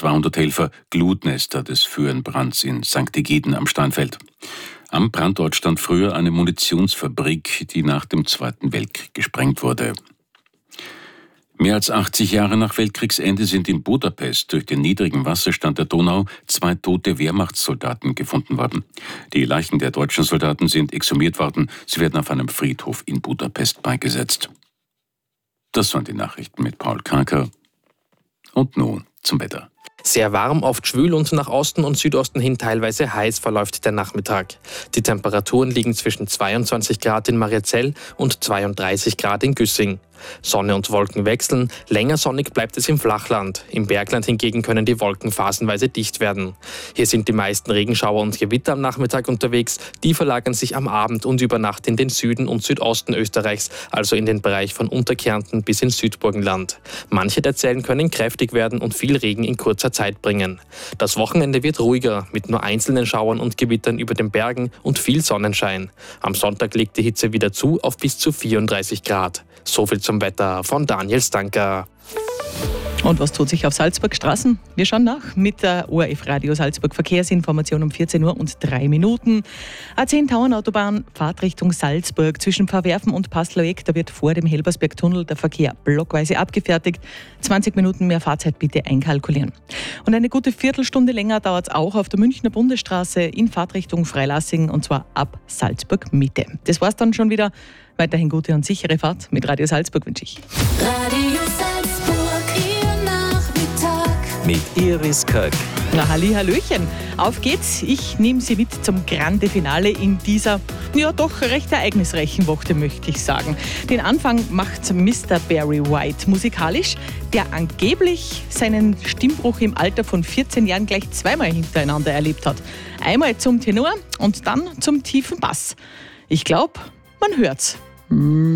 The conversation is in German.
200 Helfer Glutnester des Föhrenbrands in St. Egiden am Starnfeld. Am Brandort stand früher eine Munitionsfabrik, die nach dem Zweiten Weltkrieg gesprengt wurde. Mehr als 80 Jahre nach Weltkriegsende sind in Budapest durch den niedrigen Wasserstand der Donau 2 tote Wehrmachtssoldaten gefunden worden. Die Leichen der deutschen Soldaten sind exhumiert worden. Sie werden auf einem Friedhof in Budapest beigesetzt. Das waren die Nachrichten mit Paul Karker. Und nun zum Wetter. Sehr warm, oft schwül und nach Osten und Südosten hin teilweise heiß verläuft der Nachmittag. Die Temperaturen liegen zwischen 22 Grad in Mariazell und 32 Grad in Güssing. Sonne und Wolken wechseln, länger sonnig bleibt es im Flachland. Im Bergland hingegen können die Wolken phasenweise dicht werden. Hier sind die meisten Regenschauer und Gewitter am Nachmittag unterwegs. Die verlagern sich am Abend und über Nacht in den Süden und Südosten Österreichs, also in den Bereich von Unterkärnten bis ins Südburgenland. Manche der Zellen können kräftig werden und viel Regen in kurzer Zeit bringen. Das Wochenende wird ruhiger, mit nur einzelnen Schauern und Gewittern über den Bergen und viel Sonnenschein. Am Sonntag legt die Hitze wieder zu auf bis zu 34 Grad. So viel zum Wetter von Daniel Stanker. Und was tut sich auf Salzburgstraßen? Wir schauen nach mit der ORF Radio Salzburg Verkehrsinformation um 14 Uhr und 3 Minuten. A10 Tauernautobahn, Fahrtrichtung Salzburg zwischen Pfarrwerfen und Pasloeck. Da wird vor dem Helbersbergtunnel der Verkehr blockweise abgefertigt. 20 Minuten mehr Fahrzeit bitte einkalkulieren. Und eine gute Viertelstunde länger dauert es auch auf der Münchner Bundesstraße in Fahrtrichtung Freilassing und zwar ab Salzburg Mitte. Das war's dann schon wieder. Weiterhin gute und sichere Fahrt. Mit Radio Salzburg wünsche ich. Radio Salzburg, Ihr Nachmittag. Mit Iris Köck. Na, Hallihallöchen. Auf geht's. Ich nehme Sie mit zum Grande Finale in dieser, ja doch recht ereignisreichen Woche, möchte ich sagen. Den Anfang macht Mr. Barry White musikalisch, der angeblich seinen Stimmbruch im Alter von 14 Jahren gleich zweimal hintereinander erlebt hat. Einmal zum Tenor und dann zum tiefen Bass. Ich glaube, man hört's.